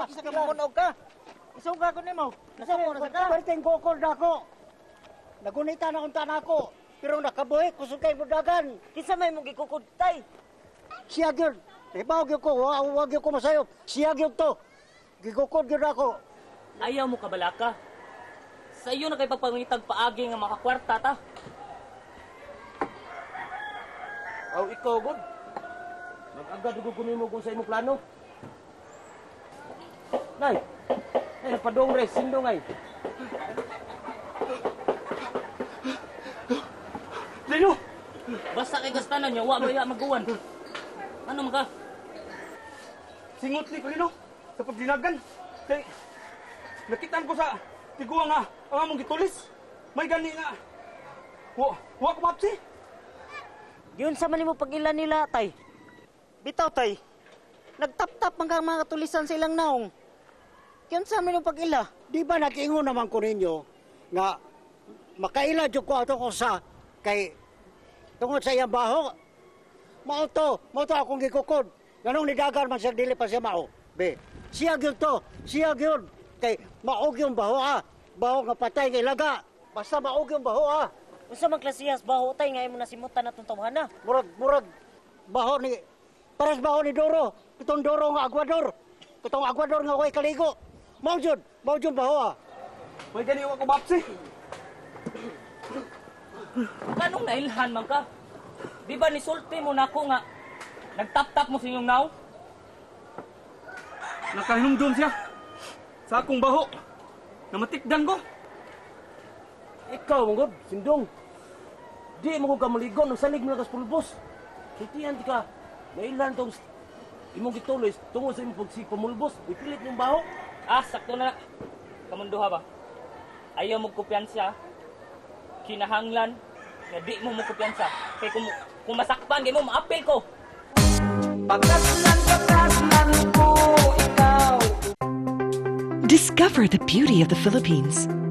Isa ka munog ka. Isuga ko nimo. Nasa mo na ka. Perting kukol na ako. Nagunita na unta na ako. Pero nakabuhi, kusog kay budagan. Kisa may mong gikukod tay. Siya gyud. Ibaw gyud ko, wag gyud ko masayop. Siya gyud to. Gikukod gyud ako. Ayaw mo kabalaka. Sa iyo na kay pagpangitag paagi nga makakwarta ta. Aw ikaw god. Mag-agad gugunin mo kung sa imong plano. Nay. Ay napadong res sindong ay. Lino. Basta kay gastanan niya, wa baya maguwan. Ano man ka? Singot ni ko Lino sa pagdinagan. Kay nakitaan ko sa tiguang nga ang among gitulis. May gani nga. Wa ko mapsi. Yun sa man mo pag-ila nila tay. Bitaw tay. Nagtap-tap man kang mga tulisan sa ilang naong. Yun sa man mo pag-ila. Di ba nag-ingon naman ko ninyo nga makaila jud ko ato ko sa kay tungod sa iyang baho. Mao to akong gikukod. Ganong nidagan man siya dili pa siya mao. Be, siya gyud to, siya gyud. Kay maog yung baho Baho nga patay kay laga. Basta maog yung baho Unsa man klasihas baho tay nga imo nasimutan natong tawhana. Murag baho ni pares baho ni Doro. Pitong Doro nga Aguador. Pitong Aguador nga way kaligo. Mao jud baho May gani wa ko mapsi. Kanong nailhan man ka? Di ba nisulti mo nako nga nagtap-tap mo sa inyong naw? Nakahinumdum siya sa akong baho. Namatikdan ko. Ikaw, mongod, sindong. Di mo ko kamaligon, salig mo na kas pulbos. Hitian di ka, nailan tong imong gituloy, tungo sa imong pagsikpamulbos, ipilit yung baho. Sakto na. Kamunduha ba? Ayaw mo kumpiyansa. Kinahanglan na di mo kumpiyansa. Kaya kung masakpan, di mo maapil ko. Discover the beauty of the Philippines